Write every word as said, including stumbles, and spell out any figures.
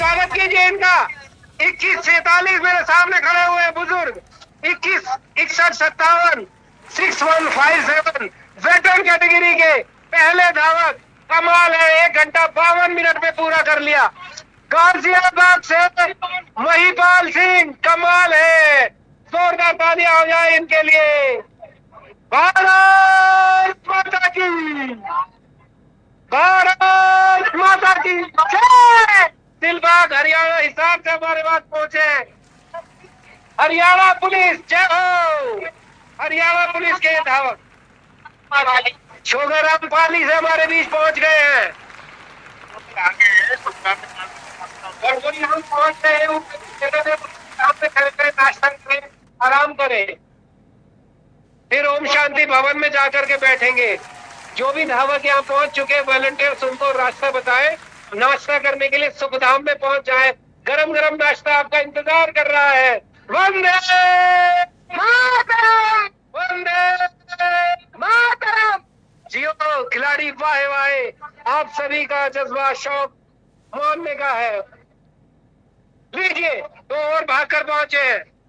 स्वागत कीजिए इनका। इक्कीस सैतालीस मेरे सामने खड़े हुए बुजुर्ग, इक्कीस इकसठ सत्तावन six one five seven veteran category के पहले धावक। कमाल है, एक घंटा बावन मिनट में पूरा कर लिया। गाजियाबाद से महिपाल सिंह, कमाल है। जोरदार तालियां हो जाए इनके लिए। भारत माता की, भारत माता की जय। दिलबाग हरियाणा हिसार से हमारे पास पहुंचे। हरियाणा पुलिस जय हो। हरियाणा पुलिस के धावक छोगराम पाली से हमारे बीच पहुंच गए हैं। और वही हम पहुंच गए हैं, नाश्ता करें, आराम करें, फिर ओम शांति भवन में जाकर के बैठेंगे। जो भी धावक यहाँ पहुंच चुके हैं वॉलंटियर्स उनको रास्ता बताएं, नाश्ता करने के लिए सुखधाम में पहुंच जाए। गरम गरम नाश्ता आपका इंतजार कर रहा है। वंदे मातरम, वंदे मातरम। जियो खिलाड़ी, वाहे वाहे। आप सभी का जज्बा शौक मानने का है। लीजिए, तो और भागकर पहुंचे हैं।